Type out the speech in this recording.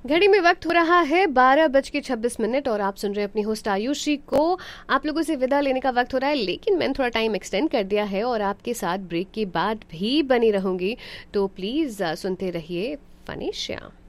घड़ी में वक्त हो रहा है 12:26 और आप सुन रहे हैं अपनी होस्ट आयुषी को। आप लोगों से विदा लेने का वक्त हो रहा है, लेकिन मैंने थोड़ा टाइम एक्सटेंड कर दिया है और आपके साथ ब्रेक के बाद भी बनी रहूंगी। तो प्लीज सुनते रहिए फनी श्याम।